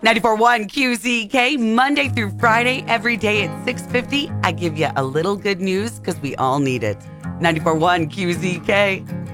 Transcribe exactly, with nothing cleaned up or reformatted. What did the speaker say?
ninety-four point one Q Z K, Monday through Friday, every day at six fifty. I give you a little good news because we all need it. ninety-four point one Q Z K.